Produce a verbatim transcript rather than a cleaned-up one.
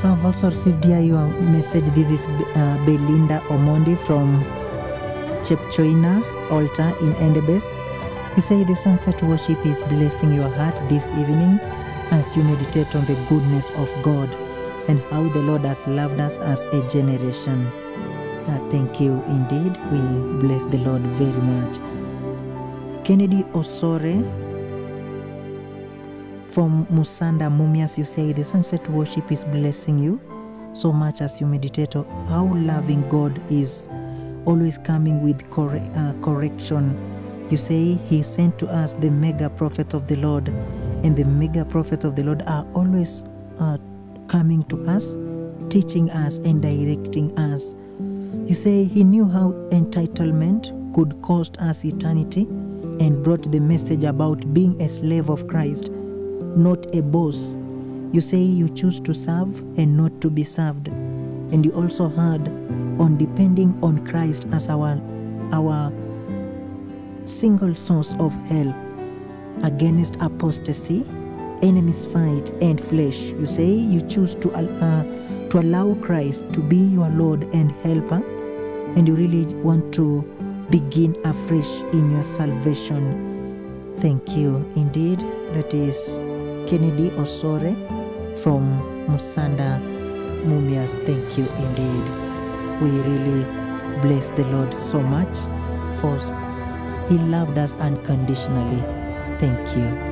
have also received here your message. This is uh, Belinda Omondi from Chepchoina Altar in Endebess. You say the sunset worship is blessing your heart this evening as you meditate on the goodness of God and how the Lord has loved us as a generation. Uh, thank you indeed. We bless the Lord very much. Kennedy Osore from Musanda Mumias, you say the sunset worship is blessing you so much as you meditate on how loving God is, always coming with corre- uh, correction. You say he sent to us the mega prophets of the Lord, and the mega prophets of the Lord are always uh, coming to us, teaching us and directing us. You say he knew how entitlement could cost us eternity and brought the message about being a slave of Christ, not a boss. You say you choose to serve and not to be served. And you also heard on depending on Christ as our, our single source of help against apostasy, enemies fight, and flesh. You say you choose to, uh, to allow Christ to be your Lord and helper, and you really want to begin afresh in your salvation. Thank you indeed. That is Kennedy Osore from Musanda Mumias. Thank you indeed. We really bless the Lord so much for he loved us unconditionally. Thank you.